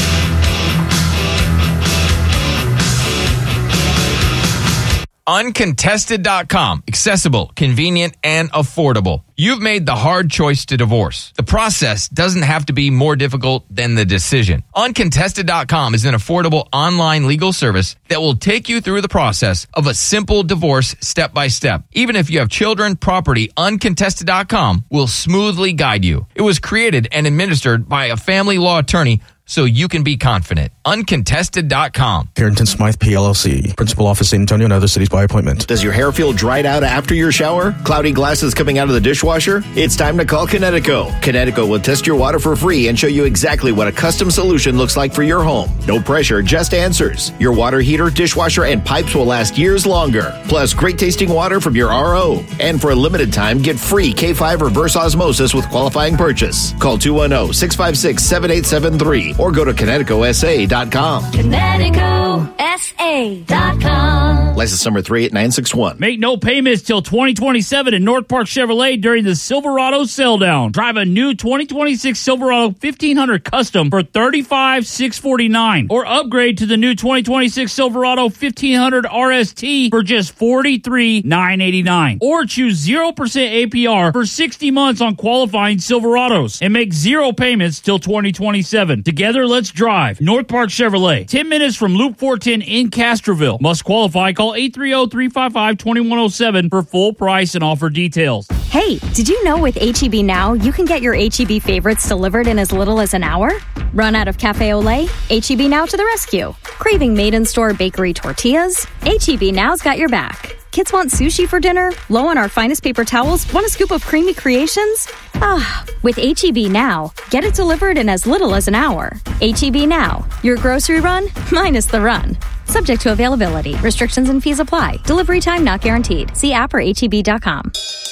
Uncontested dot com. Accessible, convenient, and affordable. You've made the hard choice to divorce. The process doesn't have to be more difficult than the decision. Uncontested dot com is an affordable online legal service that will take you through the process of a simple divorce step by step. Even if you have children, property, Uncontested dot com will smoothly guide you. It was created and administered by a family law attorney so you can be confident. Uncontested dot com. Harrington Smythe P L L C. Principal office San Antonio and other cities by appointment. Does your hair feel dried out after your shower? Cloudy glasses coming out of the dishwasher? It's time to call Kinetico. Kinetico will test your water for free and show you exactly what a custom solution looks like for your home. No pressure, just answers. Your water heater, dishwasher, and pipes will last years longer. Plus, great tasting water from your R O. And for a limited time, get free K five reverse osmosis with qualifying purchase. Call two one zero, six five six, seven eight seven three or go to Kinetico S A dot com. Kinetico S A dot com. License number three eight nine six one. Make no payments till twenty twenty-seven in North Park Chevrolet during the Silverado sell down. Drive a new twenty twenty-six Silverado fifteen hundred Custom for thirty-five thousand six hundred forty-nine dollars or upgrade to the new twenty twenty-six Silverado fifteen hundred R S T for just forty-three thousand nine hundred eighty-nine dollars or choose zero percent A P R for sixty months on qualifying Silverados and make zero payments till twenty twenty-seven. Together, let's drive. North Park Chevrolet, ten minutes from Loop four ten in Castroville. Must qualify. Call eight three zero, three five five, two one zero seven for full price and offer details. Hey, did you know with H E B Now, you can get your H E B favorites delivered in as little as an hour? Run out of Cafe Olé? H E B Now to the rescue. Craving made-in-store bakery tortillas? H E B Now's got your back. Kids want sushi for dinner? Low on our finest paper towels? Want a scoop of creamy creations? Ah, with H E B Now, get it delivered in as little as an hour. H E B Now, your grocery run minus the run. Subject to availability. Restrictions and fees apply. Delivery time not guaranteed. See app or H E B dot com.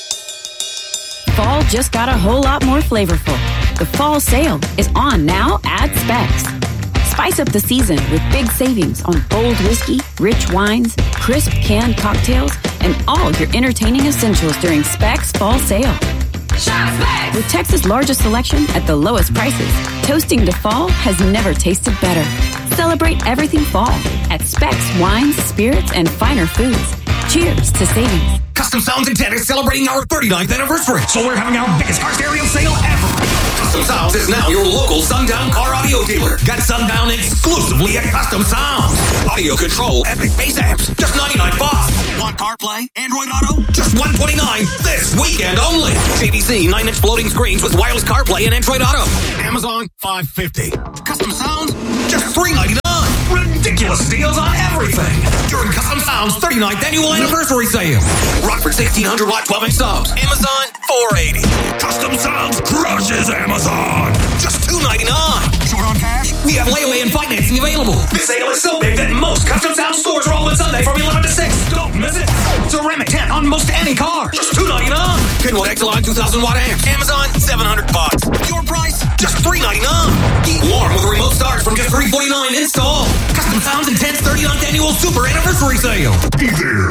Fall just got a whole lot more flavorful. The fall sale is on now at Specs. Spice up the season with big savings on bold whiskey, rich wines, crisp canned cocktails, and all your entertaining essentials during Specs Fall Sale. With Texas' largest selection at the lowest prices, toasting to fall has never tasted better. Celebrate everything fall at Specs Wines, Spirits, and Finer Foods. Cheers to savings. Custom Sounds in ten is celebrating our thirty-ninth anniversary, so we're having our biggest car stereo sale ever. Custom Sounds is now your local Sundown car audio dealer. Get Sundown exclusively at Custom Sounds. Audio control, epic bass amps, just ninety-nine bucks. Want CarPlay, Android Auto? Just one twenty-nine this weekend only. J V C nine-inch floating screens with wireless CarPlay and Android Auto. Amazon five fifty. Custom Sounds just three ninety-nine. Ridiculous deals on everything during Custom Sounds thirty-ninth annual anniversary sale. Rockford sixteen hundred watt twelve inch subs. Amazon four eighty. Custom Sounds crushes Amazon. Just two ninety-nine. Short on cash? We have layaway and financing available. This sale is so big that most Custom Sounds stores are open Sunday from eleven to six. Don't miss it. Ceramic ten on most any car. Just two ninety-nine. Kenwood X-Line two thousand watt amp. Amazon seven hundred bucks. Your price? Just three ninety-nine. Keep warm with a remote start from just three forty-nine install. Custom Sounds and ten's thirty-ninth annual super anniversary sale. Be there.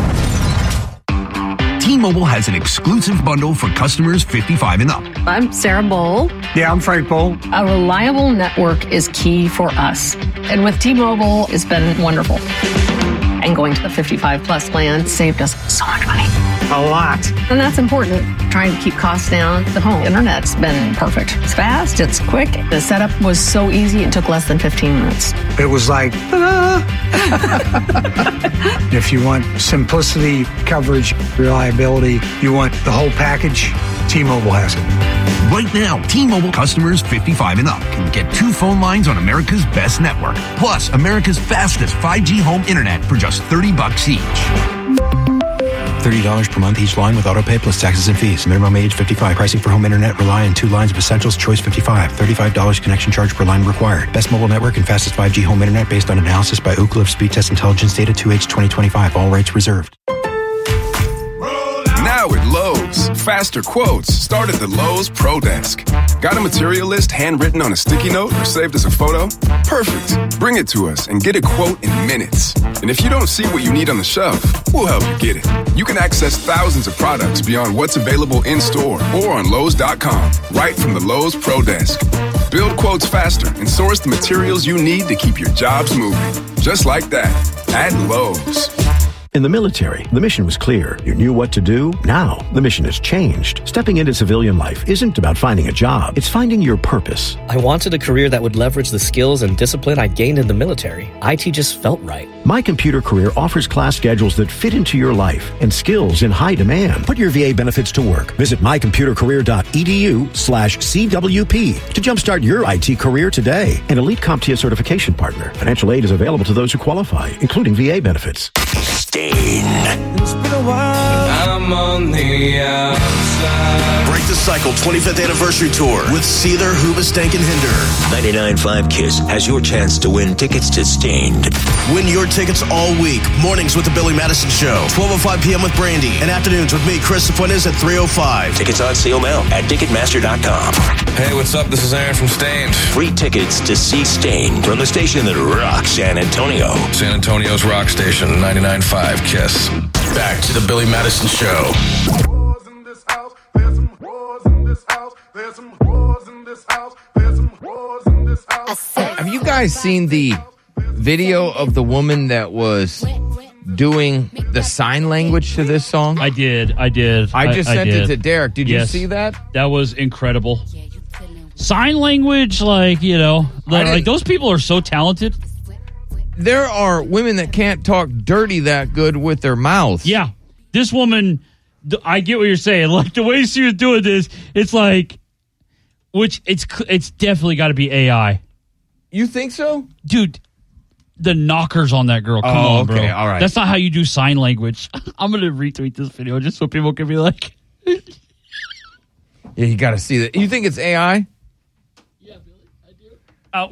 T-Mobile has an exclusive bundle for customers fifty-five and up. I'm Sarah Bowl. Yeah, I'm Frank Bowl. A reliable network is key for us. And with T-Mobile, it's been wonderful. And going to the fifty-five plus plan saved us so much money. A lot. And that's important. Trying to keep costs down. The home internet's been perfect. It's fast, it's quick. The setup was so easy, it took less than fifteen minutes. It was like, ta-da! If you want simplicity, coverage, reliability, you want the whole package, T-Mobile has it. Right now, T-Mobile customers fifty-five and up can get two phone lines on America's best network, plus America's fastest five G home internet for just thirty bucks each. thirty dollars per month each line with autopay plus taxes and fees. Minimum age fifty-five. Pricing for home internet rely on two lines of essentials. Choice fifty-five. thirty-five dollars connection charge per line required. Best mobile network and fastest five G home internet based on analysis by Ookla of Speed Test Intelligence Data two H twenty twenty-five. All rights reserved. Now at Lowe's, faster quotes start at the Lowe's Pro Desk. Got a material list handwritten on a sticky note or saved as a photo? Perfect. Bring it to us and get a quote in minutes. And if you don't see what you need on the shelf, we'll help you get it. You can access thousands of products beyond what's available in-store or on Lowe's dot com, right from the Lowe's Pro Desk. Build quotes faster and source the materials you need to keep your jobs moving. Just like that, at Lowe's. In the military, the mission was clear. You knew what to do. Now, the mission has changed. Stepping into civilian life isn't about finding a job. It's finding your purpose. I wanted a career that would leverage the skills and discipline I gained in the military. I T just felt right. My Computer Career offers class schedules that fit into your life and skills in high demand. Put your V A benefits to work. Visit my computer career dot e d u slash C W P to jumpstart your I T career today. An Elite CompTIA certification partner. Financial aid is available to those who qualify, including V A benefits. It's been a while. I'm on the outside. Break the Cycle twenty-fifth Anniversary Tour with Seether, Hoobastank, and Hinder. ninety-nine point five Kiss has your chance to win tickets to Stained. Win your tickets all week. Mornings with the Billy Madison Show. twelve oh five p.m. with Brandy. And afternoons with me, Chris Fuentes, at three oh five. Tickets on sale now at Ticketmaster dot com. Hey, what's up? This is Aaron from Stained. Free tickets to see Stained from the station that rocks San Antonio. San Antonio's rock station, ninety-nine point five Kiss. Back to the Billy Madison Show. Have you guys seen the video of the woman that was doing the sign language to this song? I did. I did. I just I, sent I it did. to Derek. Did Yes. you see that? That was incredible. Sign language, like, you know, like, like those people are so talented. There are women that can't talk dirty that good with their mouths. Yeah. This woman, th- I get what you're saying. Like, the way she was doing this, it's like, which it's it's definitely got to be A I. You think so? Dude, the knockers on that girl. Come Oh, on, bro. okay, all right. That's not how you do sign language. I'm going to retweet this video just so people can be like. Yeah, you got to see that. You think it's A I? Oh.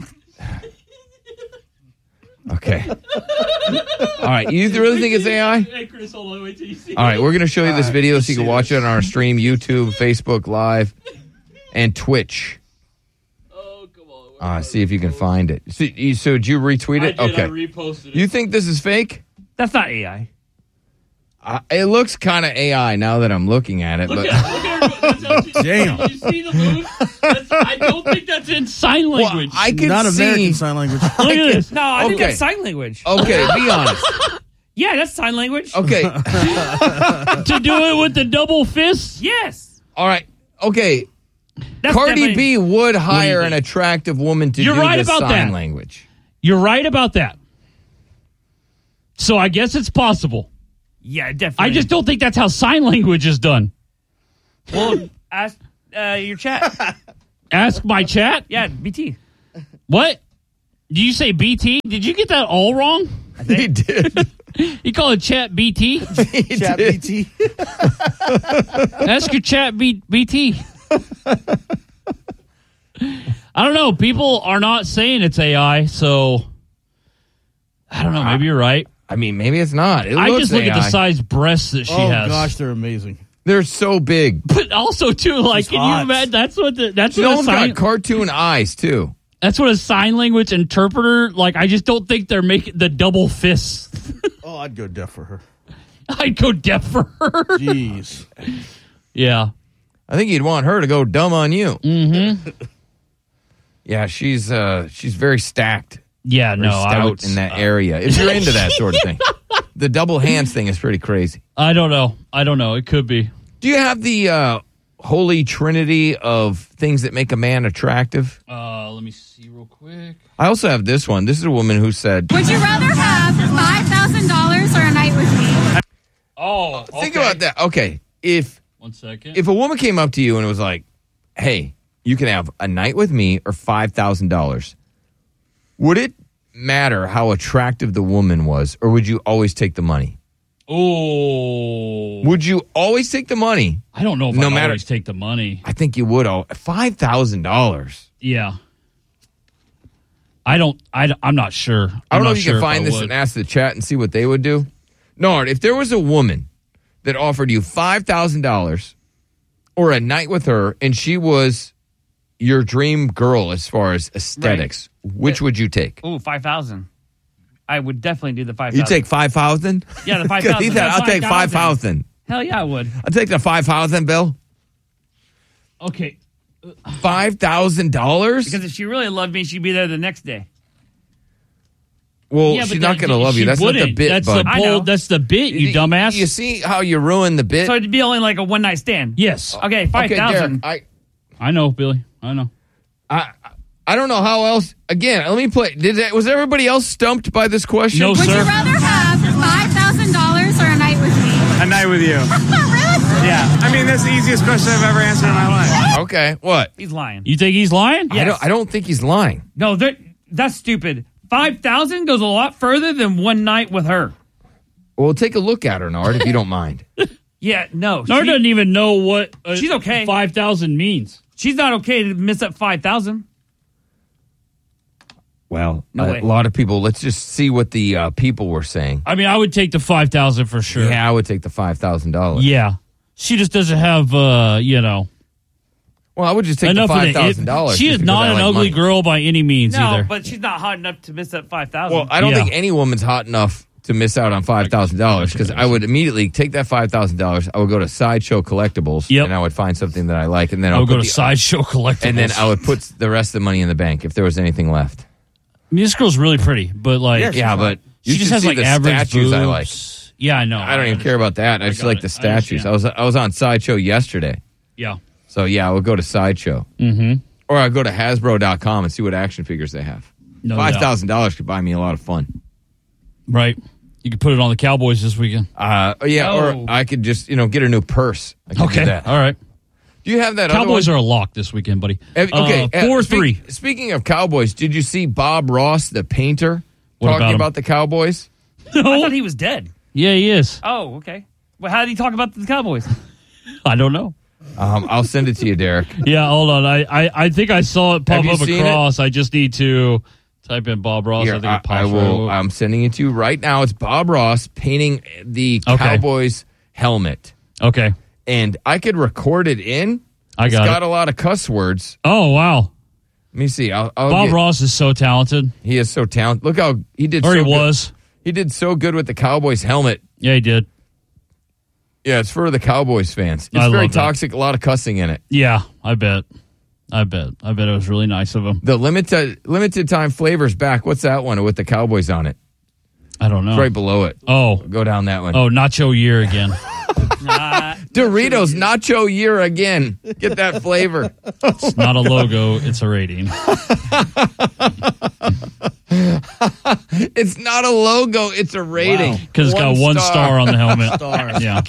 Okay. All right. You really think it's A I? Hey, Chris, hold on. Wait till you see. All right. We're going to show you this All right, video let's so you can see watch this. it on our stream, YouTube, Facebook Live, and Twitch. Oh, come on. Uh, see if you can find it. So, you, so did you retweet it? I did, okay. I reposted it. You think this is fake? That's not A I. Uh, it looks kind of A I now that I'm looking at it. Look but at, look at her. That's how she, Damn. You see the move? That's, I don't think that's in sign language. Well, I can Not see. American Sign Language. Look at this. No, I think Okay. that's sign language. Okay, be honest. Yeah, that's sign language. Okay, To do it with the double fists? Yes. all right. Okay, That's Cardi definitely- B would hire think? an attractive woman to You're do right the about sign that. language. You're right about that. So I guess it's possible. Yeah, definitely. I just don't think that's how sign language is done. Well, ask uh, your chat. Ask my chat? Yeah, B T. What? Did you say B T? Did you get that all wrong? He did. You call it chat B T? Chat B T. Ask your chat B- BT. I don't know. People are not saying it's A I, so I don't know. Maybe you're right. I mean, maybe it's not. It I looks just look A I. at the size breasts that she oh, has. gosh, they're amazing. They're so big. But also, too, like, She's can hot. you imagine? That's what the, that's She what a almost sign, got cartoon eyes, too. that's what a sign language interpreter, like, I just don't think they're making the double fists. Oh, I'd go deaf for her. I'd go deaf for her. Jeez. Yeah. I think you'd want her to go dumb on you. Mm-hmm. Yeah, she's uh, she's very stacked. Yeah, Very no, I stout would, in that uh, area. If you're into that sort of thing, the double hands thing is pretty crazy. I don't know. I don't know. It could be. Do you have the uh, holy trinity of things that make a man attractive? Uh, let me see real quick. I also have this one. This is a woman who said, Would you rather have five thousand dollars or a night with me? Oh, think okay. about that. Okay, if One second. if a woman came up to you and was like, "Hey, you can have a night with me or five thousand dollars," would it matter how attractive the woman was, or would you always take the money? Oh. Would you always take the money? I don't know if No I'd matter- always take the money. I think you would. All five thousand dollars. Yeah. I don't, I, I'm not sure. I'm I don't know not if you sure can find I this would. and ask the chat and see what they would do. Nard, if there was a woman that offered you five thousand dollars or a night with her, and she was your dream girl as far as aesthetics, which would you take? Ooh, five thousand. I would definitely do the five You thousand. take five thousand? Yeah, the five thousand. I'll take five thousand. Hell yeah, I would. I'll take the five thousand, Bill. Okay. Five thousand dollars? Because if she really loved me, she'd be there the next day. Well, Yeah, but she's not that- going to love you. she That's not the wouldn't. bit, That's bud. the I know. That's the bit, you dumbass. You see how you ruined the bit? So it'd be only like a one night stand. Yes. Okay, five Okay, thousand. Derek, I I know, Billy. I know. I I don't know how else. Again, let me play. Did that, was everybody else stumped by this question? No, Would sir. you rather have five thousand dollars or a night with me? A night with you. Really? Yeah. I mean, that's the easiest question I've ever answered in my life. Okay, what? He's lying. You think he's lying? I don't. I don't think he's lying. No, that- that's stupid. Five thousand goes a lot further than one night with her. Well, take a look at her, Nard, if you don't mind. Yeah, no. Nard she- doesn't even know what uh, She's okay. five thousand means. She's not okay to miss up five thousand. Well, No a way. lot of people. Let's just see what the uh, people were saying. I mean, I would take the five thousand for sure. Yeah, I would take the five thousand dollars. Yeah. She just doesn't have, uh, you know. Well, I would just take enough the of five thousand dollars. She is not an ugly girl by any means No, either. but she's not hot enough to miss up five thousand. Well, I don't Yeah. think any woman's hot enough to miss out on five thousand dollars because I would immediately take that five thousand dollars. I would go to Sideshow Collectibles Yep. and I would find something that I like, and then I I would would go put to the- Sideshow Collectibles. and then I would put the rest of the money in the bank if there was anything left. I mean, this girl's really pretty, but like, Yeah, but you she just should has see like the average statues boobs. I like. Yeah, I know. I don't even care about that. I, just got like it. the I statues. understand. I, was I was on Sideshow yesterday, Yeah. so yeah, I would go to Sideshow, Mm-hmm. or I would go to Hasbro dot com and see what action figures they have. No Five doubt. thousand dollars could buy me a lot of fun. Right. You could put it on the Cowboys this weekend. Uh, yeah, Oh. or I could just you know get a new purse. I could do Okay. that. All right. Do you have that? Cowboys other are a lock this weekend, buddy. one? Have- okay, Uh, four uh, speak- three. Speaking of Cowboys, did you see Bob Ross, the painter, What talking about him? about the Cowboys? I thought he was dead. Yeah, he is. Oh, okay. Well, how did he talk about the Cowboys? I don't know. Um, I'll send it to you, Derek. Yeah, hold on. I, I, I think I saw it pop Have you up seen across. I just need to type in Bob Ross. Here, I think I, it pops I right will. up. I'm sending it to you right now. It's Bob Ross painting the Okay. Cowboys helmet, Okay. and I could record it in. I It's got got it. a lot of cuss words. Oh, wow. Let me see. I'll, I'll Bob get- Ross is so talented. He is so talented. Look how he did. Or so he good. was. He did so good with the Cowboys helmet. Yeah, he did. Yeah, it's for the Cowboys fans. It's I very love that. toxic, a lot of cussing in it. Yeah, I bet. I bet. I bet it was really nice of him. The limited limited time flavors back. What's that one with the Cowboys on it? I don't know. It's right below it. Oh. Go down that one. Oh, Nacho Year again. Doritos Nacho Year again. Get that flavor. It's not a logo, it's a rating. It's not a logo, it's a rating. Because it's got one star on the helmet. Star. Yeah.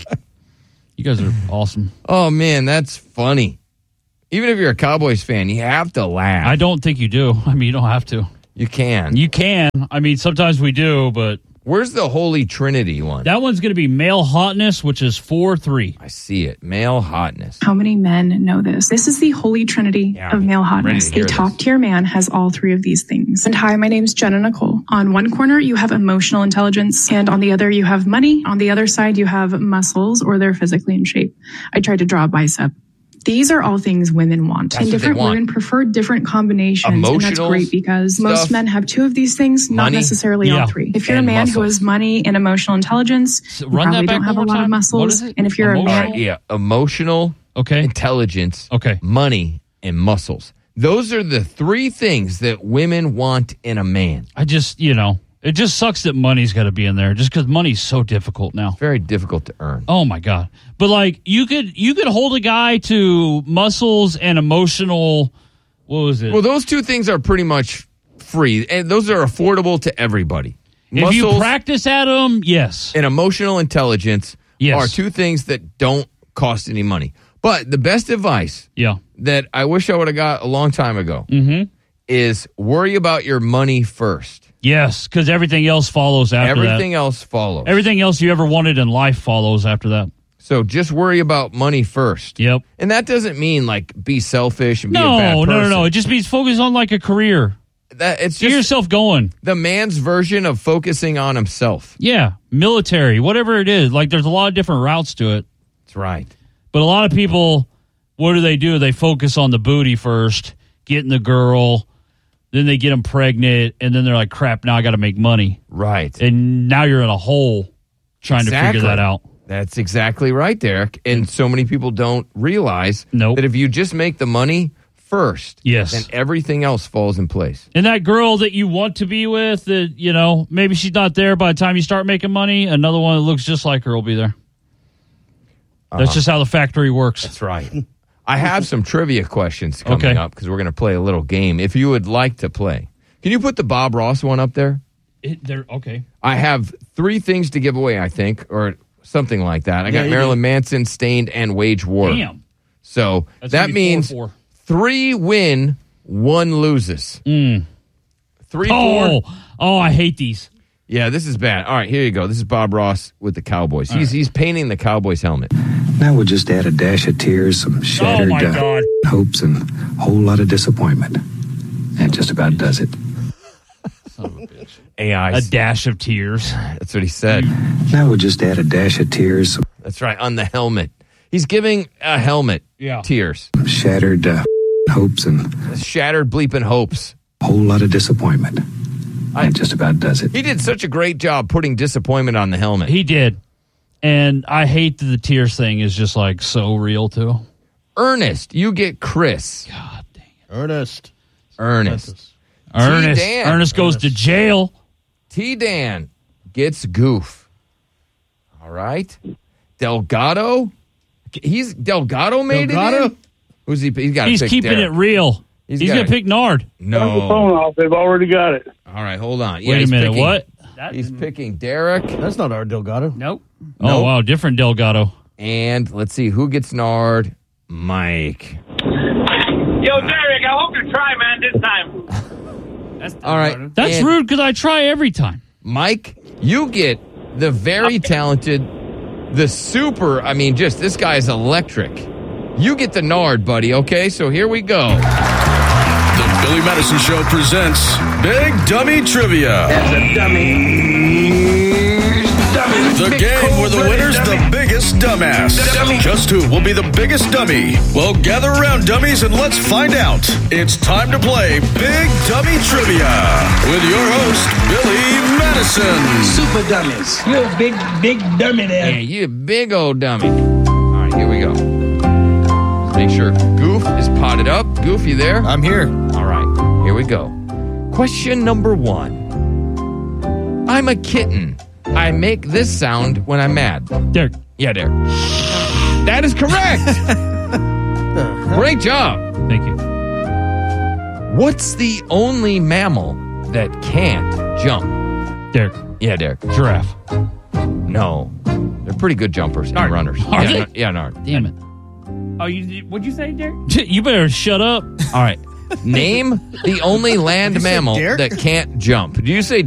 You guys are awesome. Oh, man, that's funny. Even if you're a Cowboys fan, you have to laugh. I don't think you do. I mean, you don't have to. You can. You can. I mean, sometimes we do, but... Where's the Holy Trinity one? That one's going to be male hotness, which is four three. I see it. Male hotness. How many men know this? This is the holy trinity Yeah, of male I'm ready hotness. to hear A top tier man has all three of these things. And hi, my name's Jenna Nicole. On one corner, you have emotional intelligence, and on the other, you have money. On the other side, you have muscles, or they're physically in shape. I tried to draw a bicep. These are all things women want. That's and what they different want. women prefer different combinations. And that's Emotional great because most stuff, men have two of these things, not money, necessarily yeah, all three. If you're a and man muscle. who has money and emotional intelligence, you run that probably back don't have a one more lot of time. What muscles. is it? And if you're Emotional? a All man, right, yeah. Emotional Okay. intelligence, Okay. money, and muscles. Those are the three things that women want in a man. I just, you know, it just sucks that money's got to be in there just because money's so difficult now. Very difficult to earn. Oh my God. But like you could you could hold a guy to muscles and emotional, what was it? Well, those two things are pretty much free, and those are affordable to everybody. If you practice at them, yes. And emotional intelligence Yes. are two things that don't cost any money. But the best advice Yeah. that I wish I would have got a long time ago Mm-hmm. is worry about your money first. Yes, because everything else follows after Everything that. else follows. Everything else you ever wanted in life follows after that. So just worry about money first. Yep. And that doesn't mean like be selfish and be No, a bad no, person. no, no. It just means focus on like a career. That it's Get just yourself going. the man's version of focusing on himself. Yeah, military, whatever it is. Like there's a lot of different routes to it. That's right. But a lot of people, what do they do? They focus on the booty first, getting the girl, then they get them pregnant, and then they're like, crap, now I got to make money. Right. And now you're in a hole trying to Exactly. figure that out. That's exactly right, Derek. And so many people don't realize Nope. that if you just make the money first, Yes. then everything else falls in place. And that girl that you want to be with, that you know, maybe she's not there by the time you start making money, another one that looks just like her will be there. That's Uh-huh. just how the factory works. That's right. I have some trivia questions coming Okay. up because we're going to play a little game. If you would like to play, can you put the Bob Ross one up there? It, they're okay. I have three things to give away, I think, or something like that. I Yeah, got you Marilyn Manson, Stained, and Wage War. Damn. So That's that gonna be means four, four. three win, one loses. Mm. Three, Oh, four. oh, I hate these. Yeah, this is bad. All right, here you go. This is Bob Ross with the Cowboys. He's he's painting the Cowboys helmet. Now we'll just add a dash of tears, some shattered my uh, God. hopes, and a whole lot of disappointment. That just about does it. A I. A dash of tears. That's what he said. Now we'll just add a dash of tears, some That's right, on the helmet. He's giving a helmet Yeah. tears. shattered uh, hopes, and Shattered bleeping hopes. a whole lot of disappointment. That just about does it. He did such a great job putting disappointment on the helmet. He did. And I hate that the tears thing is just like so real too. Ernest, you get Chris. God dang it. Ernest. Ernest. Ernest. Dan. Ernest goes to jail. T Dan gets Goof. All right. Delgado. He's Delgado made Delgado? it in? Who's he? He's got He's pick keeping Derek. it real. He's He's, gotta- going to pick Nard. Turn the No. phone off. They've already got it. All right, hold on. Wait a he's minute. picking- What? He's picking Derek. That's not our Delgado. Nope. Oh, Nope. wow. Different Delgado. And let's see who gets Nard. Mike. Yo, Derek, I hope you try, man, this time. That's All right. That's and rude because I try every time. Mike, you get the very talented, the super, I mean, just this guy is electric. You get the Nard, buddy, okay? So here we go. The Billy Madison Show presents Big Dummy Trivia. That's a dummy. The game where the winner's the biggest dumbass. Just who will be the biggest dummy? Well, gather around, dummies, and let's find out. It's time to play Big Dummy Trivia with your host, Billy Madison. Madison. Super dummies. You're a big, big dummy there. Yeah, you a big old dummy. All right, here we go. Let's make sure Goof is potted up. Goof, you there? I'm here. All right, here we go. Question number one. I'm a kitten. I make this sound when I'm mad. Derek. Yeah, Derek. That is correct. Great job. Thank you. What's the only mammal that can't jump? Derek. Yeah, Derek. Giraffe. No. They're pretty good jumpers and Are- runners. are yeah, they? no, yeah, no. Damn it. Oh, you what'd you say, Derek? You better shut up. All right. Name the only land Did you say mammal Derek? that can't jump. Did you say